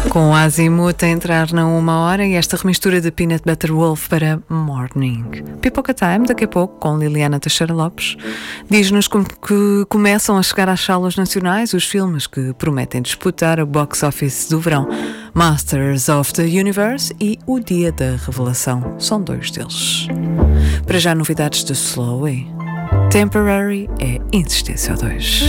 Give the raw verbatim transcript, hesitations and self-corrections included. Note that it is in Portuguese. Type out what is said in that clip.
Com o Azimuth a entrar na uma hora e esta remistura de Peanut Butter Wolf para Morning. Pipoca Time, daqui a pouco, com Liliana Teixeira Lopes. Diz-nos como que começam a chegar às salas nacionais os filmes que prometem disputar o box office do verão. Masters of the Universe e O Dia da Revelação. São dois deles. Para já, novidades de Slowly. Temporary é Insistência dois.